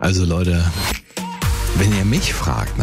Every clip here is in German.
Also Leute, wenn ihr mich fragt,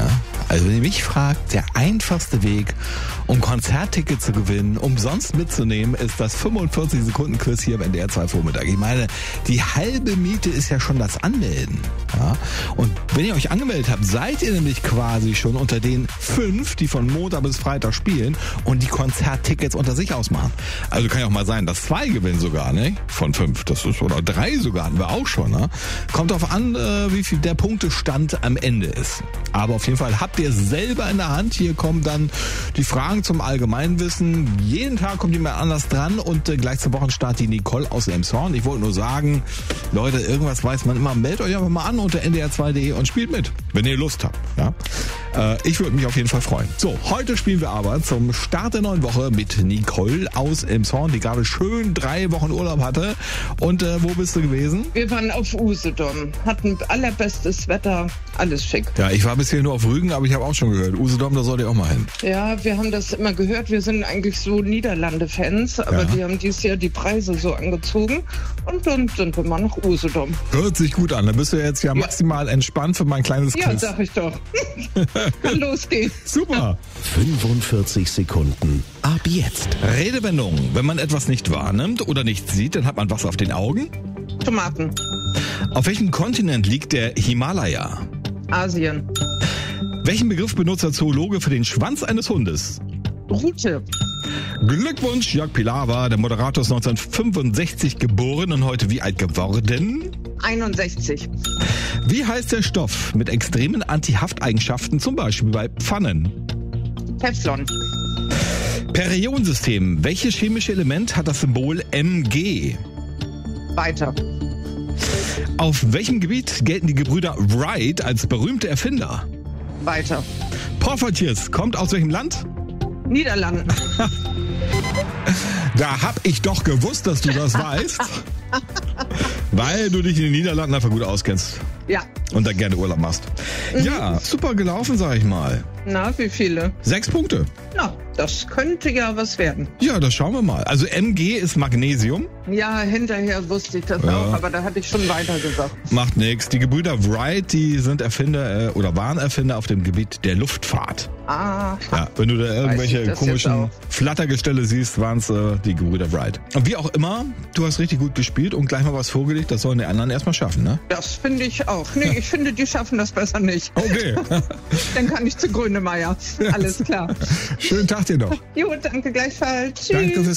der einfachste Weg, um Konzerttickets zu gewinnen, umsonst mitzunehmen, ist das 45-Sekunden-Quiz hier im NDR 2 Vormittag. Ich meine, die halbe Miete ist ja schon das Anmelden. Ja? Und wenn ihr euch angemeldet habt, seid ihr nämlich quasi schon unter den 5, die von Montag bis Freitag spielen und die Konzerttickets unter sich ausmachen. Also kann ja auch mal sein, dass 2 gewinnen sogar, ne? Von 5. Das ist, oder 3 sogar, hatten wir auch schon. Ne? Kommt darauf an, wie viel der Punktestand am Ende ist. Aber auf jeden Fall habt ihr selber in der Hand. Hier kommen dann die Fragen zum Allgemeinwissen. Jeden Tag kommt jemand anders dran und gleich zum Wochenstart die Nicole aus Elmshorn. Ich wollte nur sagen, Leute, irgendwas weiß man immer. Meldet euch einfach mal an unter ndr2.de und spielt mit, wenn ihr Lust habt. Ja? Ich würde mich auf jeden Fall freuen. So, heute spielen wir aber zum Start der neuen Woche mit Nicole aus Elmshorn, die gerade schön 3 Wochen Urlaub hatte. Und wo bist du gewesen? Wir waren auf Usedom, hatten allerbestes Wetter, alles schick. Ja, ich war bisher nur auf Rügen, aber ich habe auch schon gehört, Usedom, da sollt ihr auch mal hin. Ja, wir haben das immer gehört. Wir sind eigentlich so Niederlande-Fans, aber die haben dieses Jahr die Preise so angezogen und dann sind wir mal nach Usedom. Hört sich gut an. Dann bist du jetzt ja maximal entspannt für mein kleines Quiz. Ja, sag ich doch. Kann losgehen. Super. 45 Sekunden ab jetzt. Redewendung. Wenn man etwas nicht wahrnimmt oder nicht sieht, dann hat man was auf den Augen. Tomaten. Auf welchem Kontinent liegt der Himalaya? Asien. Welchen Begriff benutzt der Zoologe für den Schwanz eines Hundes? Rute. Glückwunsch, Jörg Pilawa, der Moderator ist 1965 geboren und heute wie alt geworden? 61. Wie heißt der Stoff mit extremen Antihafteigenschaften, zum Beispiel bei Pfannen? Teflon. Periodensystem. Welches chemische Element hat das Symbol Mg? Weiter. Auf welchem Gebiet gelten die Gebrüder Wright als berühmte Erfinder? Weiter. Porphyrius kommt aus welchem Land? Niederlanden. Da hab ich doch gewusst, dass du das weißt. Weil du dich in den Niederlanden einfach gut auskennst. Ja. Und da gerne Urlaub machst. Ja, super gelaufen, sag ich mal. Na, wie viele? 6 Punkte. Na, das könnte ja was werden. Ja, das schauen wir mal. Also Mg ist Magnesium. Ja, hinterher wusste ich das auch, aber da hatte ich schon weiter gesagt. Macht nix. Die Gebrüder Wright, die sind Erfinder oder waren Erfinder auf dem Gebiet der Luftfahrt. Ah. Ja, wenn du da irgendwelche komischen Flattergestelle siehst, waren es die Gebrüder Wright. Und wie auch immer, du hast richtig gut gespielt und gleich mal was vorgelegt, das sollen die anderen erstmal schaffen, ne? Das finde ich auch. Nee, ich finde, die schaffen das besser nicht. Okay. Dann kann ich zu Grönemeyer. Alles klar. Schönen Tag dir noch. Jo, danke gleichfalls. Tschüss. Danke fürs